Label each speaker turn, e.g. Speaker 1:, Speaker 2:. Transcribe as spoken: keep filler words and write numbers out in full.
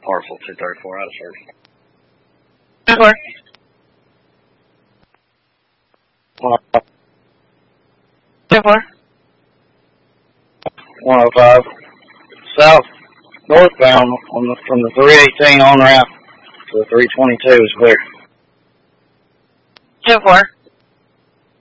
Speaker 1: Parcel two thirty-four out of service.
Speaker 2: two four. two four.
Speaker 1: one oh five. South, northbound on the, from the three eighteen on ramp to the three twenty-two is clear.
Speaker 2: two four.